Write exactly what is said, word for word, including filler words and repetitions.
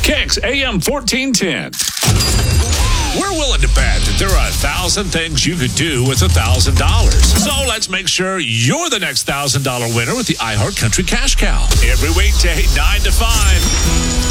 Kicks A M fourteen ten. We're willing to bet that there are a thousand things you could do with a thousand dollars. So let's make sure you're the next thousand dollar winner with the iHeart Country Cash Cow. Every weekday, nine to five.